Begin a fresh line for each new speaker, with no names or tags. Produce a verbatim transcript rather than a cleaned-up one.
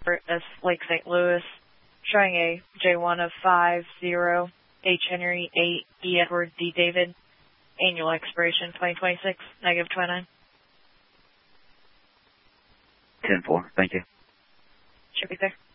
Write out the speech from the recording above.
S Lake Saint Louis, showing a J one of five zero, H Henry eight, E Edward D David, annual expiration twenty twenty-six, negative twenty-nine.
ten four, thank you.
Should be there.